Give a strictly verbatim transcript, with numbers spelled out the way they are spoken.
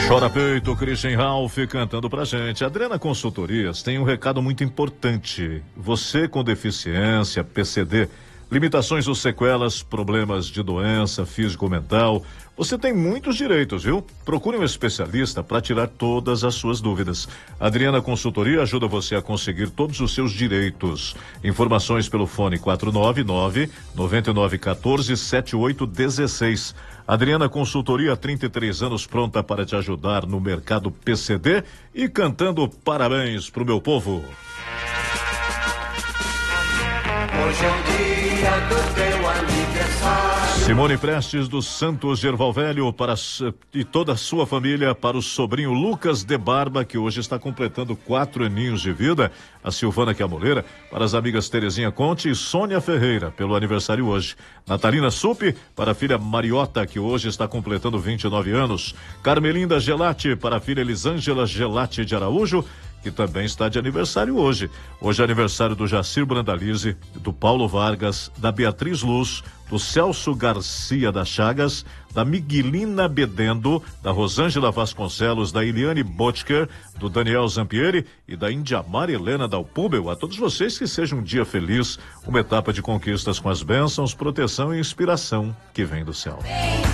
Chora peito, Christian Ralph cantando pra gente. Adriana Consultorias tem um recado muito importante. Você com deficiência, P C D, limitações ou sequelas, problemas de doença físico-mental, você tem muitos direitos, viu? Procure um especialista para tirar todas as suas dúvidas. Adriana Consultoria ajuda você a conseguir todos os seus direitos. Informações pelo fone quatro nove nove, nove nove um quatro, sete oito um seis. Adriana Consultoria, há trinta e três anos, pronta para te ajudar no mercado P C D e cantando parabéns pro meu povo. Hoje é o dia do teu aniversário. Simone Prestes dos Santos Gerval Velho para, e toda a sua família, para o sobrinho Lucas de Barba, que hoje está completando quatro aninhos de vida, a Silvana Camoleira, para as amigas Terezinha Conte e Sônia Ferreira, pelo aniversário hoje. Natalina Supi, para a filha Mariota, que hoje está completando vinte e nove anos. Carmelinda Gelati, para a filha Elisângela Gelati de Araújo, que também está de aniversário hoje. Hoje é aniversário do Jacir Brandalize, do Paulo Vargas, da Beatriz Luz, do Celso Garcia da Chagas, da Miguelina Bedendo, da Rosângela Vasconcelos, da Eliane Botker, do Daniel Zampieri e da Indiamar Helena Dalpubel. A todos vocês, que seja um dia feliz, uma etapa de conquistas com as bênçãos, proteção e inspiração que vem do céu.